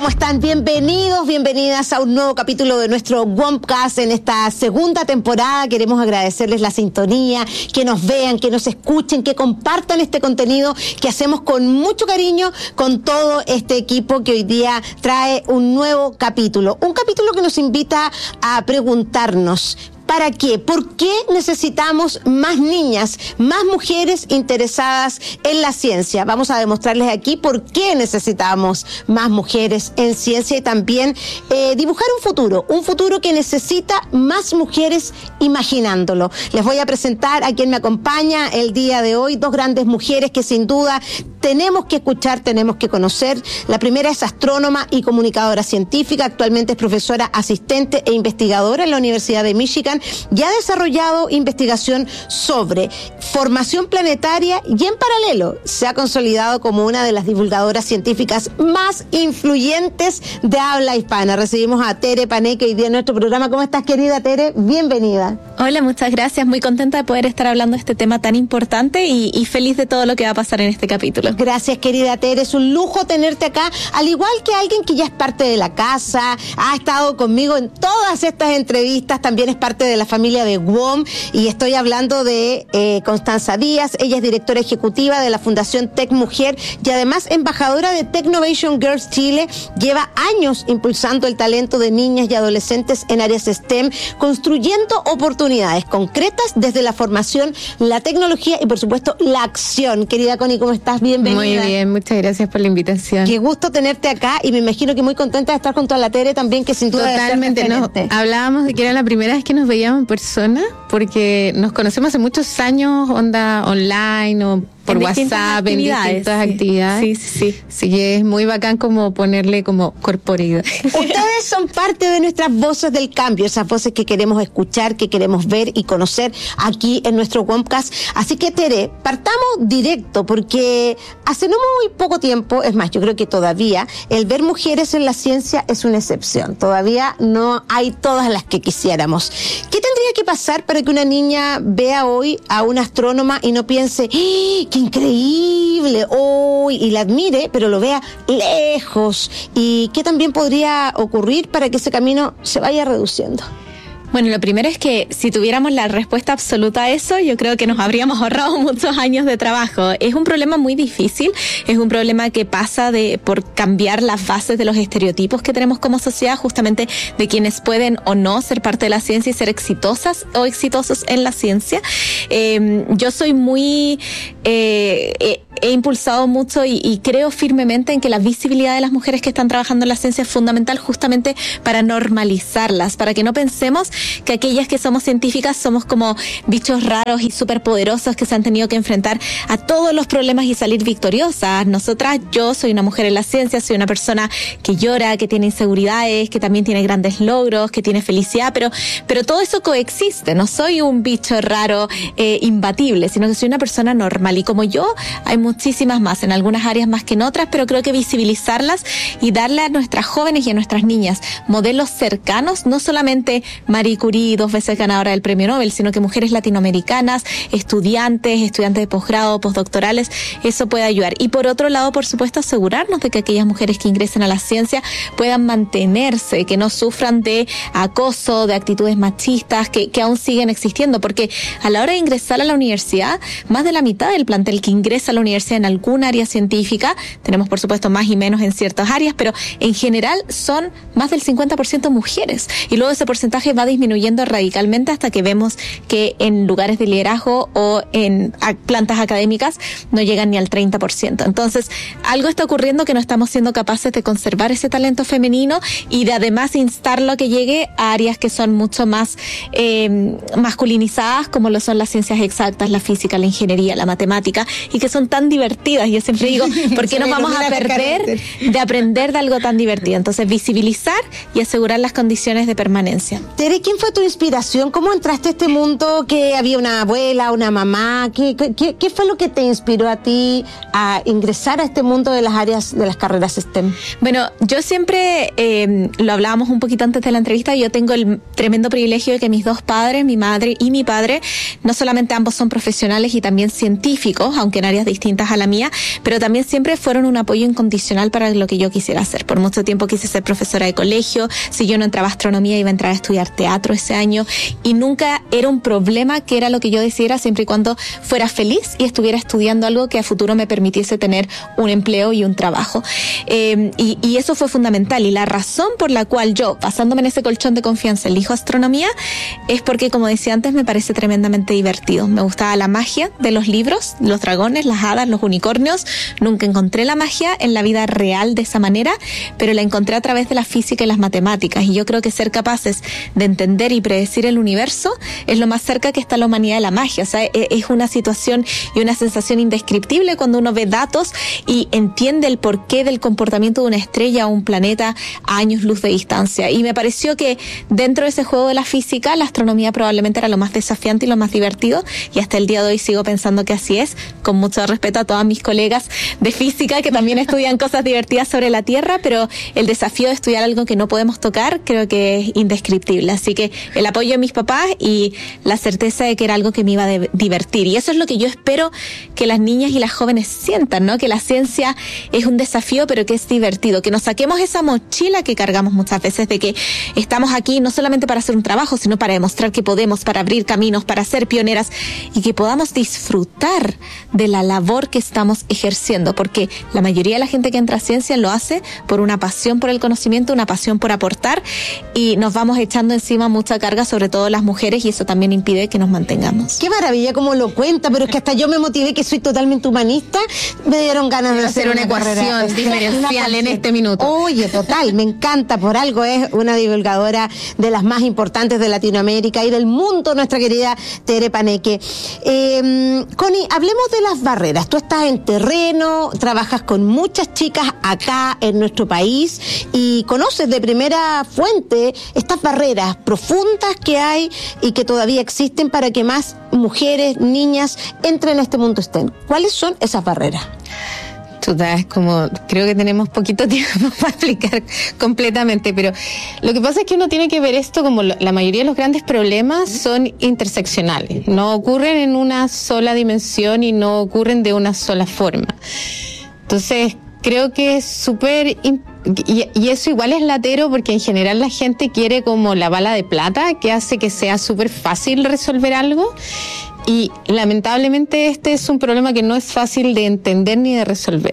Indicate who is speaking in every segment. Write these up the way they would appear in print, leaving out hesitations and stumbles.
Speaker 1: ¿Cómo están? Bienvenidos, bienvenidas a un nuevo capítulo de nuestro WOMcast en esta segunda temporada. Queremos agradecerles la sintonía, que nos vean, que nos escuchen, que compartan este contenido que hacemos con mucho cariño con todo este equipo que hoy día trae un nuevo capítulo. Un capítulo que nos invita a preguntarnos: ¿para qué? ¿Por qué necesitamos más niñas, más mujeres interesadas en la ciencia? Vamos a demostrarles aquí por qué necesitamos más mujeres en ciencia y también dibujar un futuro que necesita más mujeres imaginándolo. Les voy a presentar a quien me acompaña el día de hoy, dos grandes mujeres que sin duda tenemos que escuchar, tenemos que conocer. La primera es astrónoma y comunicadora científica, actualmente es profesora asistente e investigadora en la Universidad de Michigan y ha desarrollado investigación sobre formación planetaria y en paralelo se ha consolidado como una de las divulgadoras científicas más influyentes de habla hispana. Recibimos a Tere Paneque hoy día en nuestro programa. ¿Cómo estás, querida Tere? Bienvenida.
Speaker 2: Hola, muchas gracias. Muy contenta de poder estar hablando de este tema tan importante y feliz de todo lo que va a pasar en este capítulo.
Speaker 1: Gracias, querida Tere. Es un lujo tenerte acá, al igual que alguien que ya es parte de la casa, ha estado conmigo en todas estas entrevistas, también es parte de la familia de WOM, y estoy hablando de Constanza Díaz. Ella es directora ejecutiva de la Fundación Tech Mujer y además embajadora de Technovation Girls Chile. Lleva años impulsando el talento de niñas y adolescentes en áreas STEM, construyendo oportunidades concretas desde la formación, la tecnología y por supuesto la acción. Querida Connie, ¿cómo estás? Bienvenida.
Speaker 3: Muy bien, muchas gracias por la invitación.
Speaker 1: Qué gusto tenerte acá y me imagino que muy contenta de estar junto a la Tere también, que sin duda
Speaker 3: totalmente. Hablábamos de que era la primera vez que nos veíamos en persona, porque nos conocemos hace muchos años, onda online o por WhatsApp, en distintas actividades.
Speaker 2: Sí.
Speaker 3: Así que es muy bacán como ponerle como corporidad.
Speaker 1: Ustedes son parte de nuestras voces del cambio, esas voces que queremos escuchar, que queremos ver y conocer aquí en nuestro WOMcast. Así que, Tere, partamos directo, porque hace no muy poco tiempo, es más, yo creo que todavía, el ver mujeres en la ciencia es una excepción. Todavía no hay todas las que quisiéramos. ¿Qué tendría que pasar para que una niña vea hoy a una astrónoma y no piense, ¡qué increíble! Y la admire, pero lo vea lejos? ¿Y qué también podría ocurrir para que ese camino se vaya reduciendo?
Speaker 2: Bueno, lo primero es que si tuviéramos la respuesta absoluta a eso, yo creo que nos habríamos ahorrado muchos años de trabajo. Es un problema muy difícil, es un problema que pasa por cambiar las bases de los estereotipos que tenemos como sociedad, justamente de quienes pueden o no ser parte de la ciencia y ser exitosas o exitosos en la ciencia. Yo soy muy... he impulsado mucho y creo firmemente en que la visibilidad de las mujeres que están trabajando en la ciencia es fundamental justamente para normalizarlas, para que no pensemos que aquellas que somos científicas somos como bichos raros y superpoderosos que se han tenido que enfrentar a todos los problemas y salir victoriosas. Yo soy una mujer en la ciencia, soy una persona que llora, que tiene inseguridades, que también tiene grandes logros, que tiene felicidad, pero todo eso coexiste. No soy un bicho raro imbatible, sino que soy una persona normal, y como yo hay muchísimas más, en algunas áreas más que en otras, pero creo que visibilizarlas y darle a nuestras jóvenes y a nuestras niñas modelos cercanos, no solamente Marie Curie, 2 veces ganadora del premio Nobel, sino que mujeres latinoamericanas, estudiantes de posgrado, postdoctorales, eso puede ayudar. Y por otro lado, por supuesto, asegurarnos de que aquellas mujeres que ingresen a la ciencia puedan mantenerse, que no sufran de acoso, de actitudes machistas que aún siguen existiendo, porque a la hora de ingresar a la universidad, más de la mitad del plantel que ingresa a la universidad en alguna área científica, tenemos por supuesto más y menos en ciertas áreas, pero en general son más del 50% mujeres, y luego ese porcentaje va disminuyendo radicalmente hasta que vemos que en lugares de liderazgo o en plantas académicas no llegan ni al 30%. Entonces, algo está ocurriendo que no estamos siendo capaces de conservar ese talento femenino y de además instarlo a que llegue a áreas que son mucho más masculinizadas, como lo son las ciencias exactas, la física, la ingeniería, la matemática, y que son tan divertidas. Yo siempre digo, ¿por qué nos vamos a perder de aprender de algo tan divertido? Entonces, visibilizar y asegurar las condiciones de permanencia.
Speaker 1: Tere, quién fue tu inspiración? ¿Cómo entraste a este mundo? ¿Que había una abuela, una mamá? ¿Qué fue lo que te inspiró a ti a ingresar a este mundo de las áreas de las carreras STEM?
Speaker 2: Bueno, yo siempre, lo hablábamos un poquito antes de la entrevista, yo tengo el tremendo privilegio de que mis dos padres, mi madre y mi padre, no solamente ambos son profesionales y también científicos, aunque en áreas distintas a la mía, pero también siempre fueron un apoyo incondicional para lo que yo quisiera hacer. Por mucho tiempo quise ser profesora de colegio, si yo no entraba a astronomía iba a entrar a estudiar teatro ese año y nunca era un problema que era lo que yo decidiera siempre y cuando fuera feliz y estuviera estudiando algo que a futuro me permitiese tener un empleo y un trabajo. Y eso fue fundamental y la razón por la cual yo, basándome en ese colchón de confianza, elijo astronomía es porque, como decía antes, me parece tremendamente divertido. Me gustaba la magia de los libros, los dragones, las hadas, los unicornios. Nunca encontré la magia en la vida real de esa manera, pero la encontré a través de la física y las matemáticas. Y yo creo que ser capaces de entender y predecir el universo es lo más cerca que está la humanidad de la magia. O sea, es una situación y una sensación indescriptible cuando uno ve datos y entiende el porqué del comportamiento de una estrella o un planeta a años luz de distancia. Y me pareció que dentro de ese juego de la física, la astronomía probablemente era lo más desafiante y lo más divertido, y hasta el día de hoy sigo pensando que así es, con mucho respeto a todas mis colegas de física que también estudian cosas divertidas sobre la Tierra, pero el desafío de estudiar algo que no podemos tocar creo que es indescriptible. Así que el apoyo de mis papás y la certeza de que era algo que me iba a divertir. Y eso es lo que yo espero que las niñas y las jóvenes sientan, ¿no? Que la ciencia es un desafío, pero que es divertido. Que nos saquemos esa mochila que cargamos muchas veces de que estamos aquí no solamente para hacer un trabajo, sino para demostrar que podemos, para abrir caminos, para ser pioneras, y que podamos disfrutar de la labor que estamos ejerciendo, porque la mayoría de la gente que entra a ciencia lo hace por una pasión por el conocimiento, una pasión por aportar, y nos vamos echando encima mucha carga, sobre todo las mujeres, y eso también impide que nos mantengamos.
Speaker 1: Qué maravilla como lo cuenta, pero es que hasta yo me motivé, que soy totalmente humanista, me dieron ganas de hacer una ecuación
Speaker 3: diferencial en este minuto.
Speaker 1: Oye, total, me encanta, por algo es una divulgadora de las más importantes de Latinoamérica y del mundo, nuestra querida Tere Paneque. Connie, hablemos de las barreras. Tú estás en terreno, trabajas con muchas chicas acá en nuestro país y conoces de primera fuente estas barreras profundas que hay y que todavía existen para que más mujeres, niñas entren a este mundo STEM. ¿Cuáles son esas barreras?
Speaker 3: Es como, creo que tenemos poquito tiempo para explicar completamente, pero lo que pasa es que uno tiene que ver esto como la mayoría de los grandes problemas son interseccionales, no ocurren en una sola dimensión y no ocurren de una sola forma. Entonces, creo que es súper, y eso igual es latero porque en general la gente quiere como la bala de plata que hace que sea súper fácil resolver algo. Y lamentablemente este es un problema que no es fácil de entender ni de resolver.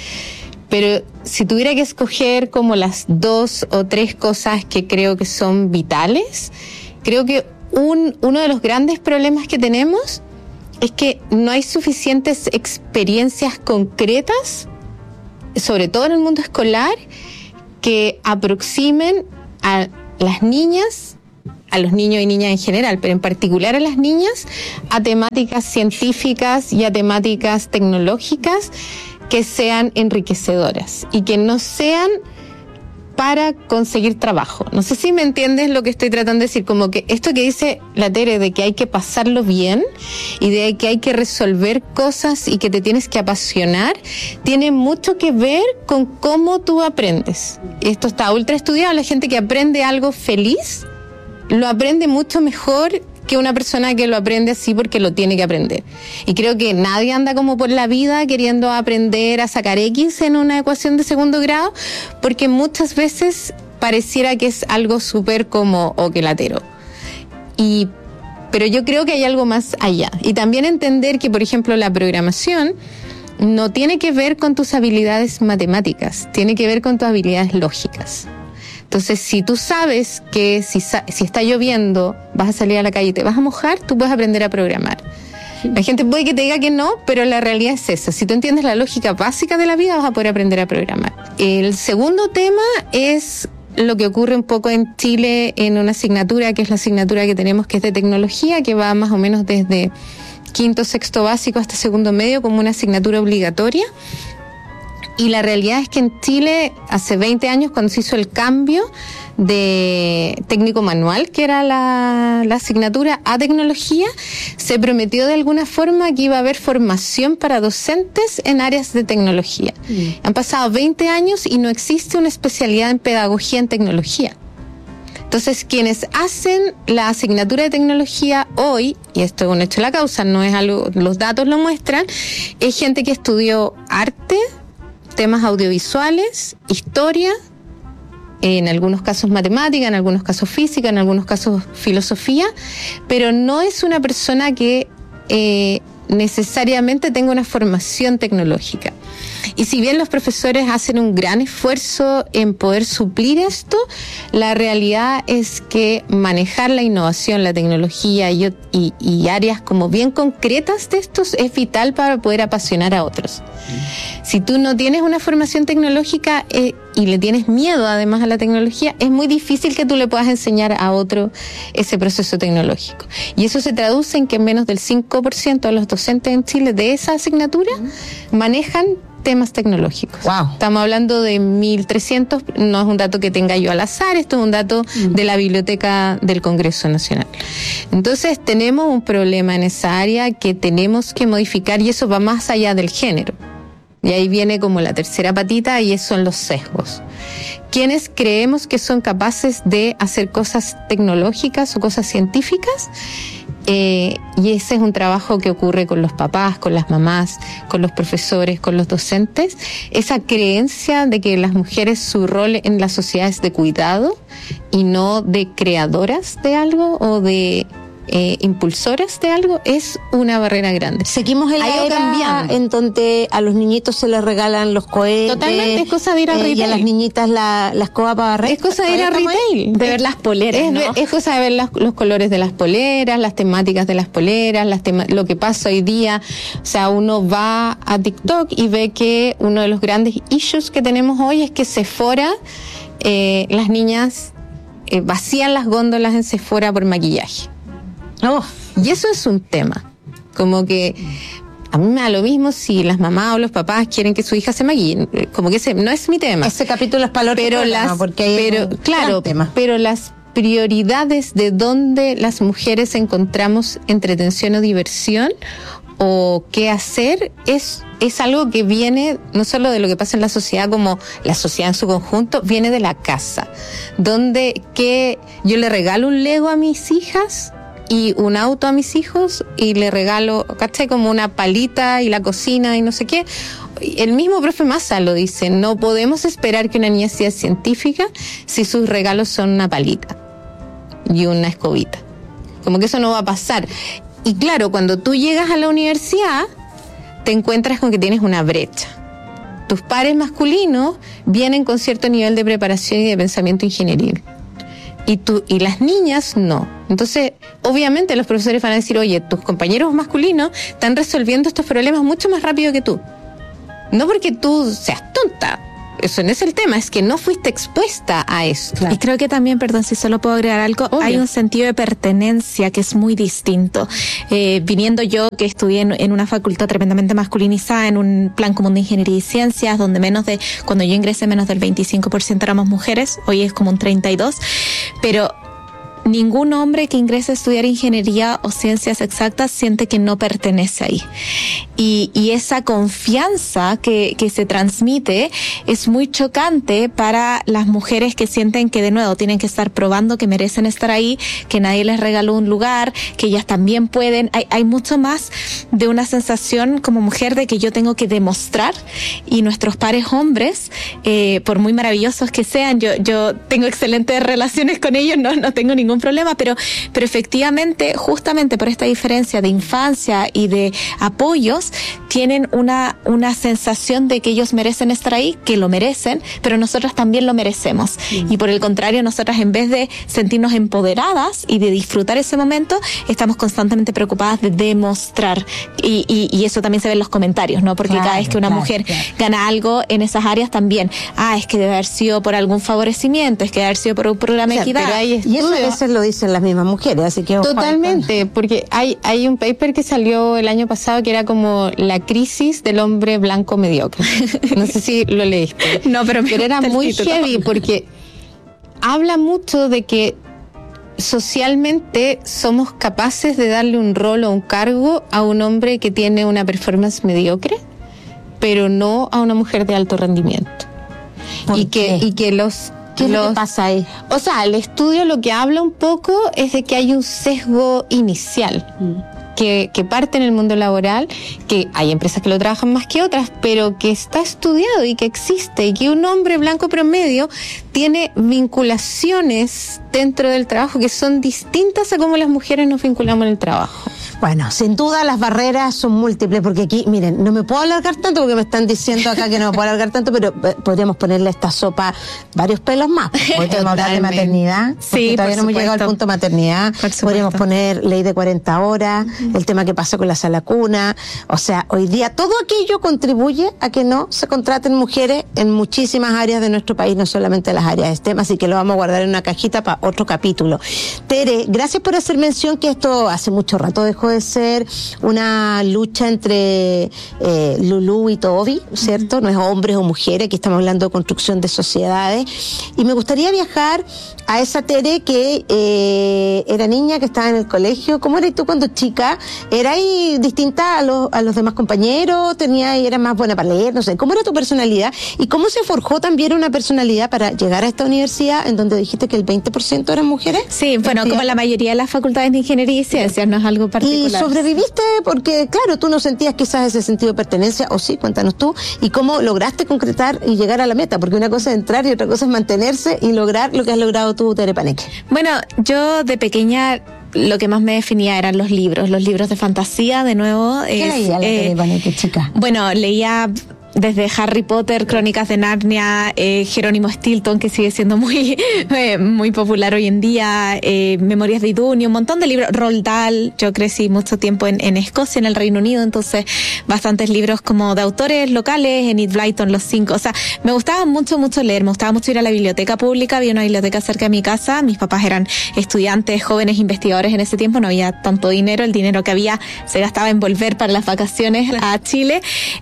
Speaker 3: Pero si tuviera que escoger como las 2 o 3 cosas que creo que son vitales, creo que uno de los grandes problemas que tenemos es que no hay suficientes experiencias concretas, sobre todo en el mundo escolar, que aproximen a las niñas, a los niños y niñas en general, pero en particular a las niñas, a temáticas científicas y a temáticas tecnológicas que sean enriquecedoras y que no sean para conseguir trabajo. No sé si me entiendes lo que estoy tratando de decir, como que esto que dice la Tere de que hay que pasarlo bien y de que hay que resolver cosas y que te tienes que apasionar, tiene mucho que ver con cómo tú aprendes. Esto está ultra estudiado, la gente que aprende algo feliz lo aprende mucho mejor que una persona que lo aprende así porque lo tiene que aprender. Y creo que nadie anda como por la vida queriendo aprender a sacar X en una ecuación de segundo grado, porque muchas veces pareciera que es algo súper como o que latero. Pero yo creo que hay algo más allá. Y también entender que, por ejemplo, la programación no tiene que ver con tus habilidades matemáticas, tiene que ver con tus habilidades lógicas. Entonces, si tú sabes que si está lloviendo, vas a salir a la calle y te vas a mojar, tú puedes aprender a programar. La gente puede que te diga que no, pero la realidad es esa. Si tú entiendes la lógica básica de la vida, vas a poder aprender a programar. El segundo tema es lo que ocurre un poco en Chile en una asignatura, que es la asignatura que tenemos, que es de tecnología, que va más o menos desde quinto, sexto básico hasta segundo medio, como una asignatura obligatoria. Y la realidad es que en Chile, hace 20 años, cuando se hizo el cambio de técnico manual, que era la asignatura, a tecnología, se prometió de alguna forma que iba a haber formación para docentes en áreas de tecnología. Han pasado 20 años y no existe una especialidad en pedagogía en tecnología. Entonces, quienes hacen la asignatura de tecnología hoy, y esto es un hecho de la causa, no es algo, los datos lo muestran, es gente que estudió arte, temas audiovisuales, historia, en algunos casos matemática, en algunos casos física, en algunos casos filosofía, pero no es una persona que necesariamente tenga una formación tecnológica. Y si bien los profesores hacen un gran esfuerzo en poder suplir esto, la realidad es que manejar la innovación, la tecnología y áreas como bien concretas de estos es vital para poder apasionar a otros. Si tú no tienes una formación tecnológica y le tienes miedo además a la tecnología, es muy difícil que tú le puedas enseñar a otro ese proceso tecnológico. Y eso se traduce en que menos del 5% de los docentes en Chile de esa asignatura manejan temas tecnológicos.
Speaker 1: Wow.
Speaker 3: Estamos hablando de 1.300, no es un dato que tenga yo al azar, esto es un dato de la Biblioteca del Congreso Nacional. Entonces tenemos un problema en esa área que tenemos que modificar, y eso va más allá del género. Y ahí viene como la tercera patita, y esos son los sesgos. Quienes creemos que son capaces de hacer cosas tecnológicas o cosas científicas, y ese es un trabajo que ocurre con los papás, con las mamás, con los profesores, con los docentes, esa creencia de que las mujeres, su rol en la sociedad es de cuidado y no de creadoras de algo o de impulsoras de algo, es una barrera grande.
Speaker 1: Seguimos en la era en donde a los niñitos se les regalan los cohetes.
Speaker 3: Totalmente, es cosa de ir a retail.
Speaker 1: Y a las niñitas la escoba para barrer.
Speaker 3: Es cosa de ir a retail.
Speaker 2: De ver las poleras, ¿no?
Speaker 3: Es cosa de ver los colores de las poleras, las temáticas de las poleras, lo que pasa hoy día. O sea, uno va a TikTok y ve que uno de los grandes issues que tenemos hoy es que Sephora, las niñas vacían las góndolas en Sephora por maquillaje.
Speaker 1: Oh.
Speaker 3: Y eso es un tema. Como que a mí me da lo mismo si las mamás o los papás quieren que su hija se maquille. Como que ese no es mi tema.
Speaker 1: Ese capítulo es para otro programa, porque hay
Speaker 3: pero las prioridades de dónde las mujeres encontramos entretención o diversión o qué hacer es algo que viene no solo de lo que pasa en la sociedad, como la sociedad en su conjunto, viene de la casa, donde que yo le regalo un Lego a mis hijas y un auto a mis hijos y le regalo, ¿cachai? Como una palita y la cocina y no sé qué. El mismo profe Massa lo dice, no podemos esperar que una niña sea científica si sus regalos son una palita y una escobita. Como que eso no va a pasar. Y claro, cuando tú llegas a la universidad, te encuentras con que tienes una brecha. Tus pares masculinos vienen con cierto nivel de preparación y de pensamiento ingenieril. Y las niñas no. Entonces, obviamente los profesores van a decir, oye, tus compañeros masculinos están resolviendo estos problemas mucho más rápido que tú. No porque tú seas tonta. Eso no es el tema, es que no fuiste expuesta a esto.
Speaker 2: Claro. Y creo que también, perdón, si solo puedo agregar algo, obvio, hay un sentido de pertenencia que es muy distinto. Viniendo yo, que estudié en una facultad tremendamente masculinizada, en un plan común de ingeniería y ciencias, donde cuando yo ingresé, menos del 25% éramos mujeres, hoy es como un 32%, pero ningún hombre que ingrese a estudiar ingeniería o ciencias exactas siente que no pertenece ahí. Y esa confianza que se transmite es muy chocante para las mujeres que sienten que de nuevo tienen que estar probando que merecen estar ahí, que nadie les regaló un lugar, que ellas también pueden. Hay mucho más de una sensación como mujer de que yo tengo que demostrar, y nuestros pares hombres, por muy maravillosos que sean, yo tengo excelentes relaciones con ellos, no tengo ningún problema, pero efectivamente, justamente por esta diferencia de infancia y de apoyos, tienen una sensación de que ellos merecen estar ahí, que lo merecen, pero nosotras también lo merecemos. Y por el contrario, nosotras, en vez de sentirnos empoderadas y de disfrutar ese momento, estamos constantemente preocupadas de demostrar. Y eso también se ve en los comentarios, ¿no? Porque cada vez que una mujer gana algo en esas áreas también, es que debe haber sido por algún favorecimiento, es que debe haber sido por un programa de equidad.
Speaker 1: Y eso veces lo dicen las mismas mujeres, así que...
Speaker 3: Totalmente, porque hay un paper que salió el año pasado que era como la crisis del hombre blanco mediocre. No sé si lo leíste.
Speaker 2: No, pero
Speaker 3: era muy heavy porque habla mucho de que socialmente somos capaces de darle un rol o un cargo a un hombre que tiene una performance mediocre, pero no a una mujer de alto rendimiento.
Speaker 1: ¿Qué es lo que pasa ahí?
Speaker 3: O sea, el estudio lo que habla un poco es de que hay un sesgo inicial que parte en el mundo laboral, que hay empresas que lo trabajan más que otras, pero que está estudiado y que existe, y que un hombre blanco promedio tiene vinculaciones dentro del trabajo que son distintas a cómo las mujeres nos vinculamos en el trabajo.
Speaker 1: Bueno, sin duda las barreras son múltiples, porque aquí, miren, no me puedo alargar tanto porque me están diciendo acá que no me puedo alargar tanto, pero podríamos ponerle a esta sopa varios pelos más. Podríamos hablar de maternidad, porque
Speaker 2: sí,
Speaker 1: todavía no hemos llegado al punto de maternidad. Podríamos poner ley de 40 horas, el tema que pasa con la sala cuna. O sea, hoy día todo aquello contribuye a que no se contraten mujeres en muchísimas áreas de nuestro país, no solamente las áreas de STEM, así que lo vamos a guardar en una cajita para otro capítulo. Tere, gracias por hacer mención que esto hace mucho rato dejó de ser una lucha entre Lulú y Toby, ¿cierto? No es hombres o mujeres, aquí estamos hablando de construcción de sociedades. Y me gustaría viajar a esa Tere que era niña, que estaba en el colegio. ¿Cómo eras tú cuando chica? ¿Eras distinta a los demás compañeros? ¿Eras más buena para leer? No sé, ¿cómo era tu personalidad? ¿Y cómo se forjó también una personalidad para llegar a esta universidad en donde dijiste que el 20% eran mujeres?
Speaker 2: Sí, bueno, como la mayoría de las facultades de ingeniería y ciencias, no es algo particular.
Speaker 1: ¿Y sobreviviste? Porque, claro, tú no sentías quizás ese sentido de pertenencia, o sí, cuéntanos tú, y cómo lograste concretar y llegar a la meta, porque una cosa es entrar y otra cosa es mantenerse y lograr lo que has logrado tú, Tere Paneque.
Speaker 2: Bueno, yo de pequeña lo que más me definía eran los libros de fantasía, de nuevo.
Speaker 1: ¿Qué leía la Tere Paneque, chica?
Speaker 2: Bueno, leía desde Harry Potter, Crónicas de Narnia, Jerónimo Stilton, que sigue siendo muy popular hoy en día, Memorias de Iduni, un montón de libros, Roald Dahl. Yo crecí mucho tiempo en Escocia, en el Reino Unido, entonces bastantes libros como de autores locales, Enid Blyton, Los Cinco. O sea, me gustaba mucho leer, me gustaba mucho ir a la biblioteca pública. Había una biblioteca cerca de mi casa, mis papás eran estudiantes, jóvenes investigadores en ese tiempo, no había tanto dinero, el dinero que había se gastaba en volver para las vacaciones a Chile,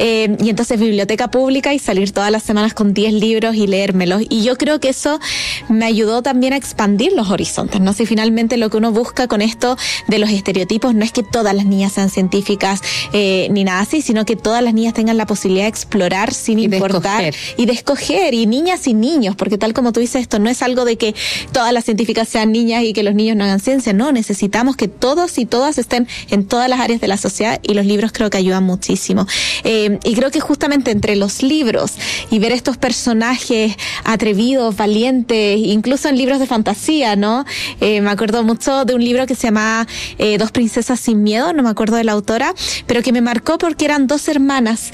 Speaker 2: y entonces biblioteca pública y salir todas las semanas con 10 libros y leérmelos. Y yo creo que eso me ayudó también a expandir los horizontes, ¿no? Si finalmente lo que uno busca con esto de los estereotipos no es que todas las niñas sean científicas ni nada así, sino que todas las niñas tengan la posibilidad de explorar sin importar y de escoger, y niñas y niños, porque tal como tú dices, esto no es algo de que todas las científicas sean niñas y que los niños no hagan ciencia, no, necesitamos que todos y todas estén en todas las áreas de la sociedad, y los libros creo que ayudan muchísimo. Y creo que justamente entre los libros y ver estos personajes atrevidos, valientes, incluso en libros de fantasía, ¿no? Me acuerdo mucho de un libro que se llama Dos princesas sin miedo, no me acuerdo de la autora, pero que me marcó porque eran dos hermanas,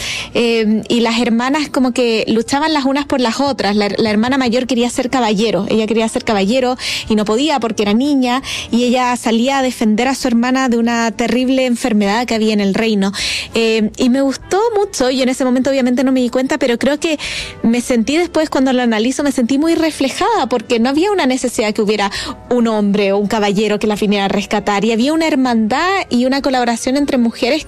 Speaker 2: y las hermanas como que luchaban las unas por las otras. La hermana mayor quería ser caballero, ella quería ser caballero y no podía porque era niña, y ella salía a defender a su hermana de una terrible enfermedad que había en el reino, y me gustó mucho. Yo en ese momento obviamente no me di cuenta, pero creo que me sentí después, cuando lo analizo, me sentí muy reflejada, porque no había una necesidad que hubiera un hombre o un caballero que la viniera a rescatar, y había una hermandad y una colaboración entre mujeres